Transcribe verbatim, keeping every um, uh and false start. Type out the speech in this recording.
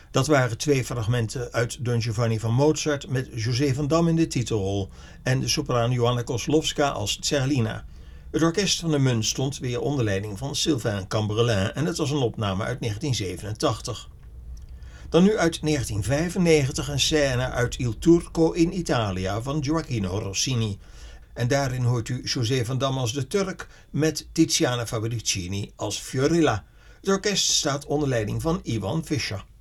Dat waren twee fragmenten uit Don Giovanni van Mozart met José van Dam in de titelrol en de sopraan Johanna Koslowska als Zerlina. Het orkest van de Mun stond weer onder leiding van Sylvain Cambrelin en het was een opname uit negentien zevenentachtig. Dan nu uit negentien vijfennegentig een scène uit Il Turco in Italia van Gioacchino Rossini. En daarin hoort u José van Dam als de Turk met Tiziana Fabricini als Fiorilla. Het orkest staat onder leiding van Ivan Fischer.